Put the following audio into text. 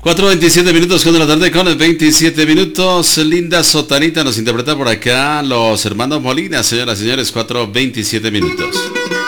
4:27 minutos, con la tarde con 27 minutos. Linda Sotanita nos interpreta por acá los hermanos Molina, señoras y señores, 4:27 minutos.